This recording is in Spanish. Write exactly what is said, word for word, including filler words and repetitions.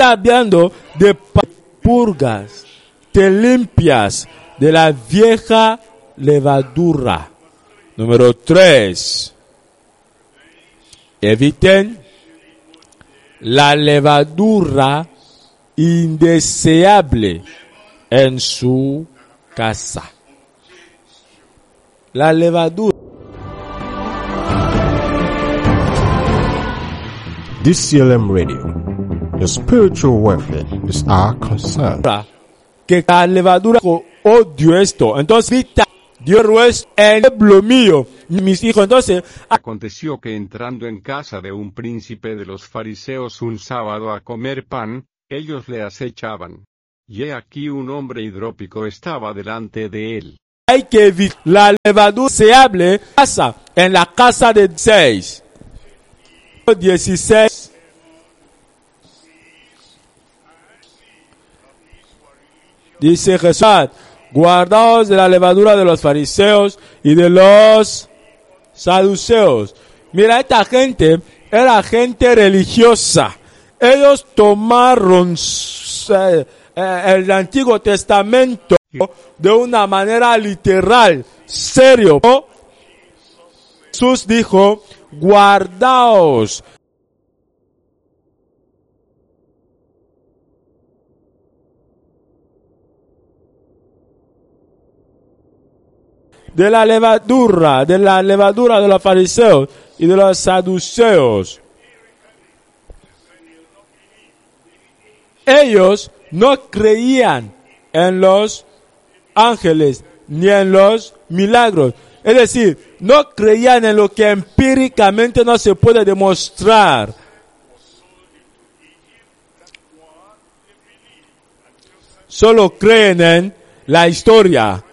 está hablando de purgas, te limpias de la vieja levadura. Número tres. Eviten la levadura indeseable en su casa. La levadura. D C L M Radio. The spiritual welfare is our concern. Que la levadura odio esto. Entonces, Dios es el pueblo mío, mis hijos. Entonces, aconteció que entrando en casa de un príncipe de los fariseos un sábado a comer pan, ellos le acechaban. Y he aquí un hombre hidrópico estaba delante de él. Hay que evitar la levadura indeseable casa, en la casa de seis. dieciséis. Dice Jesús, guardaos de la levadura de los fariseos y de los saduceos. Mira, esta gente era gente religiosa. Ellos tomaron eh, eh, el Antiguo Testamento de una manera literal, serio. Jesús dijo, guardaos de la levadura, de la levadura de los fariseos y de los saduceos. Ellos no creían en los ángeles ni en los milagros. Es decir, no creían en lo que empíricamente no se puede demostrar. Solo creen en la historia.